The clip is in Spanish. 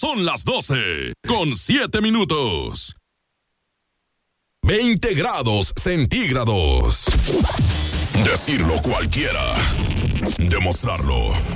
Son las 12:07. 20 grados centígrados. Decirlo cualquiera. Demostrarlo